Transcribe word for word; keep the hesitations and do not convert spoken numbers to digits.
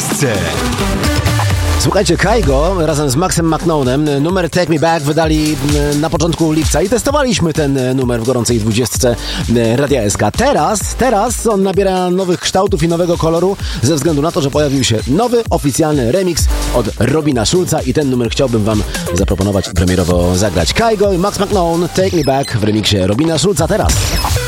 dwudziestce. Słuchajcie, Kygo razem z Maxem McKnonem numer Take Me Back wydali na początku lipca i testowaliśmy ten numer w gorącej dwudziestce Radia S K. Teraz, teraz on nabiera nowych kształtów i nowego koloru ze względu na to, że pojawił się nowy, oficjalny remix od Robina Schulza i ten numer chciałbym wam zaproponować premierowo zagrać. Kygo i Max McKnone, Take Me Back w remiksie Robina Schulza teraz.